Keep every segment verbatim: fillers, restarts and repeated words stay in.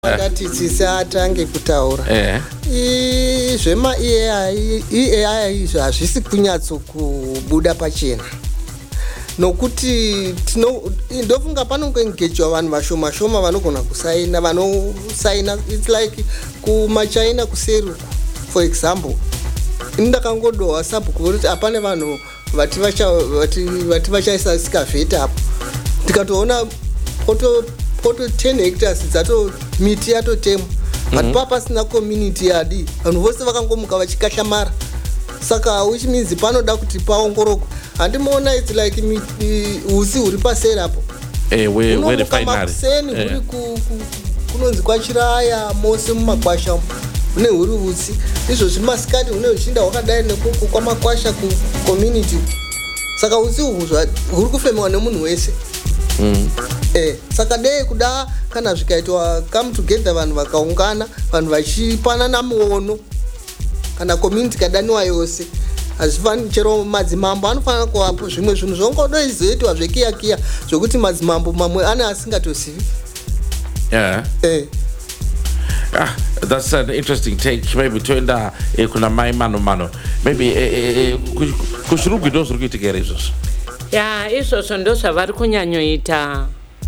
Ngati tisatange kutaura. Eh. I zvema A I A I izvo hazvisi kunyatso kubuda pachena. Nokuti tino ndofunga panongengejwa vanhu vashoma shoma vanogona kusaina vanosaina. It's like kuma China kuseru for example. Ndakangodowa sabhuku kuti apane vanhu vati vacha vati vati vachaisa sikavheta apo. Tikatoona poto poto ten hectares dzato miti yatotemwa. But papa sina community yadi. Vanhu vose vakangomuka vachikashamara. Saka which means panoda kuti paongoroko. Handimoona it's like usi huri pasera apo. Eh we we the final. Seni huri ku kunonzi kwachiraya mose mumakwasha. Une huri usi. Izvo zvimasikati une uchinda wakadai nekoko kwamakwasha ku community. Saka usi huzva huri kufemewa nemunhu wese. Mm. Eh, saka dei kuda kana zvikaitwa come together vanhu vakaungana, vanhu vachipanana muono kana community kadaniwa yose. Hazvifani chero madzimambo anofanira kuvapo zvimwe zvinhu zvongodoizoitwa zvekiyakiya zvokuti madzimambo mamwe ane asingatozivi. Yeah. Eh. Ah, that's an interesting take. Maybe toenda eh, kuna mai mano mano. Maybe eh, eh, kushurugwi ndo zviri kuitika izvozvo. Ya izvozvo ndo zvavari kunyanyoita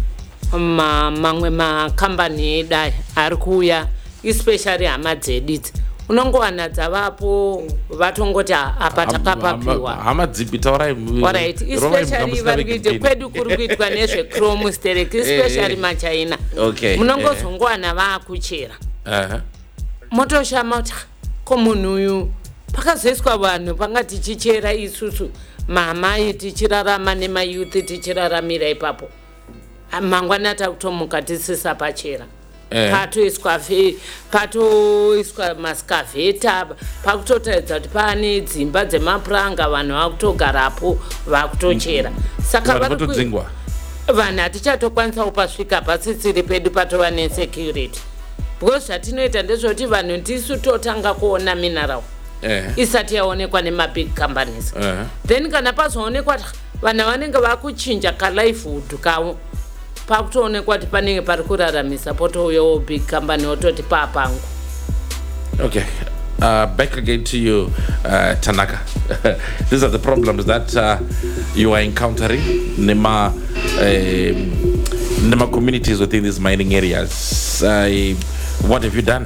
ma mamwe makambani dai ari kuuya especially hama dzedu idzi. Unongowana dzavapo vatongoti apa takapapiwa. Hama dzipi taurai. Alright, especially vari kuita kwedu kuri kuitwa nezve Chrome sterek especially maChina. Okay. Munongozongowana vaakuchera. Uh-huh. Motoshama kuti ko munhu uyu pakazoiswa vanhu pangati chichera isusu mamai tichirarama nemayuthi tichiraramira ipapo. Mangwana takutomuka tisisa pachera. Eh. Patoiswa fe patoiswa maskavheta pakutotaridza kuti pane dzimba dzemapuranga vanhu vakutogarapo vakutochera. Saka vakutodzingwa. Vanhu hatichatokwanisa kupasvika pasitsiri pedu patova nesecurity. Because zvatinoita ndezvoti vanhu ndisu totanga kuona mineral. Eh. Isati yaonekwa nemabig companies. Eh. Then kana pazoonekwa vanhu vanenge vakuchinja kalivelihood kawo pakutoonekwa kuti panenge pari kuraramisa potouyawo big company ototi papangu. Okay. Uh, back again to you, uh, Tanaka. These are the problems that uh, you are encountering. Nema, uh, Nema communities within these mining areas. Uh, what have you done?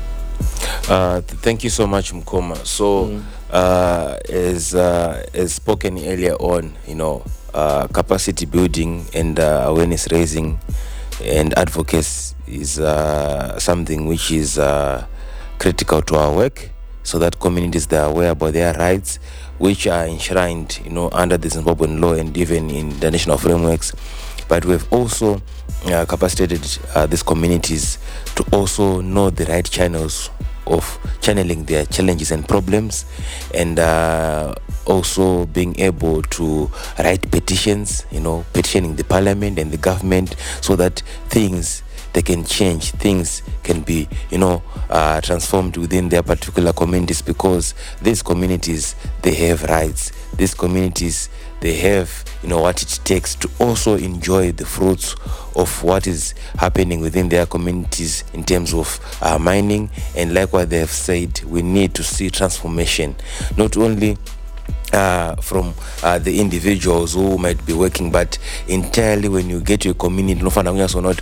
Uh, th- thank you so much, Mkoma. So, mm. uh, as uh, as spoken earlier on, you know, uh, capacity building and uh, awareness raising and advocacy is uh, something which is uh, critical to our work, so that communities that are aware about their rights, which are enshrined, you know, under the Zimbabwean law and even in the national frameworks. But we've also uh, capacitated uh, these communities to also know the right channels of channeling their challenges and problems, and uh, also being able to write petitions, you know, petitioning the parliament and the government, so that things they can change, things can be, you know, uh, transformed within their particular communities, because these communities, they have rights. These communities, they have, you know, what it takes to also enjoy the fruits of what is happening within their communities in terms of uh, mining. And like what they have said, we need to see transformation, not only Uh, from uh, the individuals who might be working, but entirely when you get to a community, no or not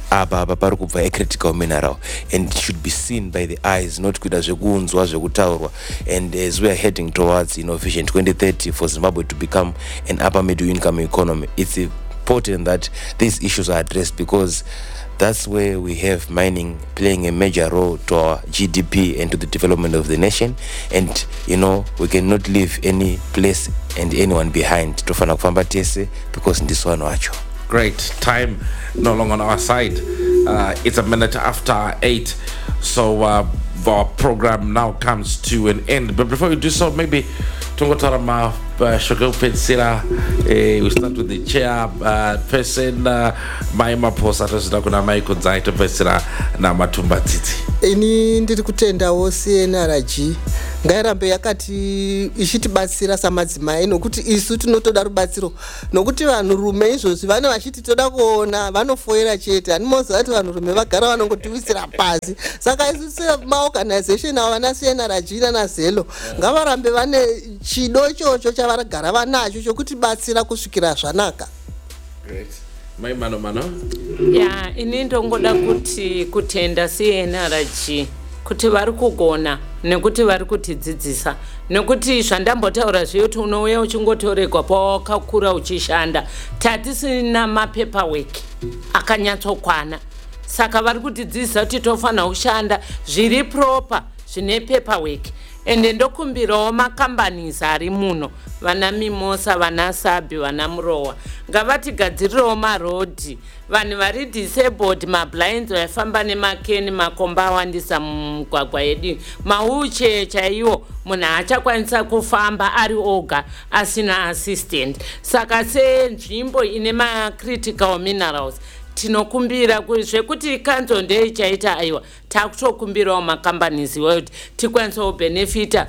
a critical mineral, and it should be seen by the eyes, not good as a goons or as a gutaurwa. And as we are heading towards, you know, Vision twenty thirty for Zimbabwe to become an upper middle income economy, it's important that these issues are addressed, because that's where we have mining playing a major role to our G D P and to the development of the nation. And, you know, we cannot leave any place and anyone behind. Because in this one, great. Time no longer on our side. Uh, it's a minute after eight. So uh, our program now comes to an end. But before we do so, maybe Tungotarama Shoko Pensila, we start with the chair uh, person, Maima Posatos Nakuna Maiko Zaito Pensila, Namatumba Titi. Ini ndiri kutenda wose N R G ngairambe yakati ichitibatsira samadzimai, nokuti isu tinotoda rubatsiro, nokuti vanhurume izvozvi vane vachiti toda kuona vanofoira chete. Handimoziva kuti vanhurume vagara vanongotiwisira pasi. Saka isu semaorganization avo vana C N R G nanazelo ngavarambe vane chido chocho chavaragara vanacho chokutibatsira kusvikira zvanaka. Great. Mai mano mano. Ya, ini ndongoda kuti kutenda C N R G kuti vari kugona nekuti vari kutidzidzisa, nekuti zvandambotaura zveyoti unouya uchingotoregwa pawakakura uchishanda, tatisina mapaperwork akanyatsokwana. Saka vari kutidzidzisa kuti tofanira kushanda zviri proper zvine paperwork. Ende ndokumbirawo makambanisi ari muno, vana Mimosa, vana Sabi, vana Murowa, ngavatigadzirirewo marodhi. Vanhu vari disabled, mablinds vaifamba nemakeni, makomba awandisa mumugwagwa yedu, mawheelchair chaiwo, munhu achakwanisa kufamba ari oga asina assistant. Saka senzvimbo ine macritical minerals tinokumbira zvekuti kanzo ndei chaita aiwa, takutokumbirawo makambanisi kuti tikwanisawo benefita,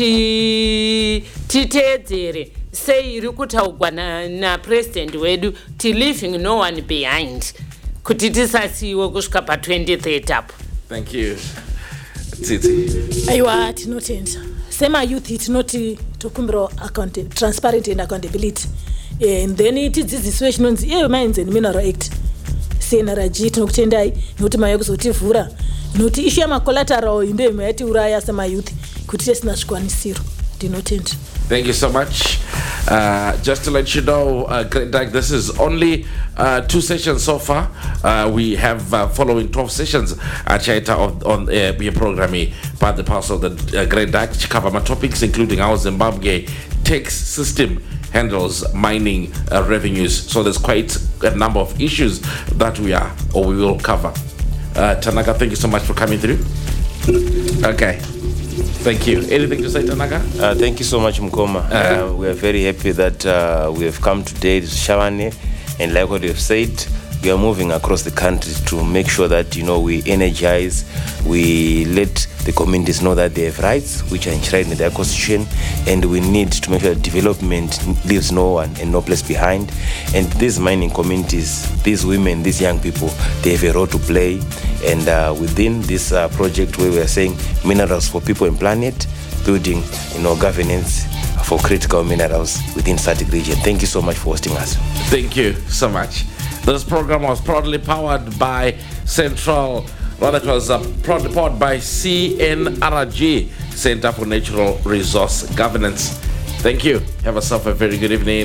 titeedzere sei iri kutaurwa napresident wedu, ti leaving no one behind, kuti tisasiyiwe kusvika pa twenty thirty apo. Thank you. Tsitsi. Aiwa, tinotenda semayouth tinoti tokumbirawo account transparency and accountability, and then tidzidziswe chinonzi iye Mines and Mineral Act. C N R G tinokutendai nokuti maya kuzotivhura, nokuti ishu yamacollateral ndio imwe yatiuraya semayouth kuti tisina zvikwanisiro. Tinotenda. Thank you so much. Uh, just to let you know, uh, Great Dag, this is only uh, two sessions so far. Uh, we have uh, following twelve sessions at Chaita on, on uh, your program, part the parcel of the uh, Great Dag, to cover my topics, including how Zimbabwe tax system handles mining uh, revenues. So there's quite a number of issues that we are or we will cover. Uh, Tanaka, thank you so much for coming through. Okay. Thank you. Anything to say, Tanaka? Uh, thank you so much, Mkoma. Uh, uh, we are very happy that uh, we have come today to Shavane, and like what you have said, we are moving across the country to make sure that, you know, we energize, we let the communities know that they have rights which are enshrined in their constitution, and we need to make sure that development leaves no one and no place behind. And these mining communities, these women, these young people, they have a role to play. And uh, within this uh, project where we are saying minerals for people and planet, building, you know, governance for critical minerals within S A D C region. Thank you so much for hosting us. Thank you so much. This program was proudly powered by Central, rather it was uh, proudly powered by C N R G, Center for Natural Resource Governance. Thank you. Have yourself a very good evening.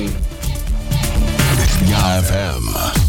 Y F M.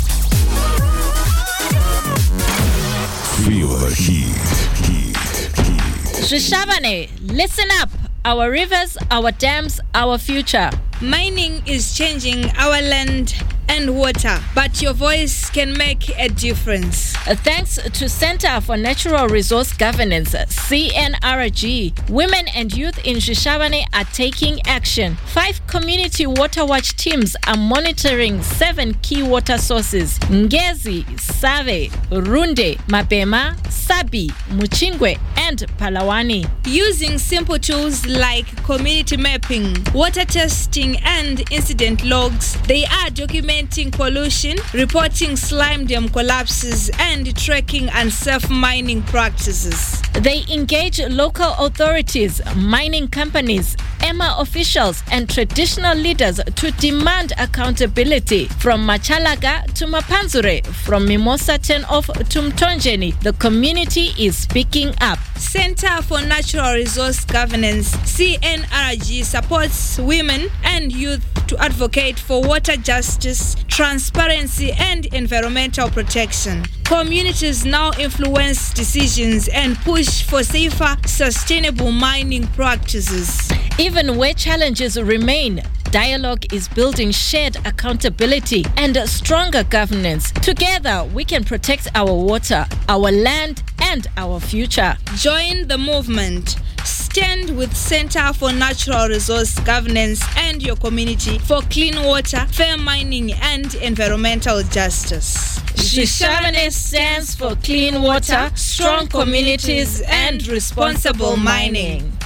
Feel the heat, heat, heat. Shishabane, listen up. Our rivers, our dams, our future. Mining is changing our land and water, but your voice can make a difference. Uh, Thanks to Center for Natural Resource Governance, C N R G, women and youth in Shishabane are taking action. Five community water watch teams are monitoring seven key water sources: Ngezi, Save, Runde, Mapema, Sabi, Muchingwe, and Palawani. Using simple tools like community mapping, water testing, and incident logs, they are documenting pollution, reporting slime dam collapses, and tracking unsafe mining practices. They engage local authorities, mining companies, E M A officials, and traditional leaders to demand accountability. From Machalaga to Mapanzure, from Mimosa Ten Off to Mtonjeni, the community is speaking up. Center for Natural Resource Governance, C N R G, supports women and youth to advocate for water justice, transparency, and environmental protection. Communities now influence decisions and push for safer, sustainable mining practices. Even where challenges remain, dialogue is building shared accountability and stronger governance. Together, we can protect our water, our land, and our future. Join the movement. Stand with Center for Natural Resource Governance and your community for clean water, fair mining, and environmental justice. Shishabane stands for clean water, strong communities, and responsible mining.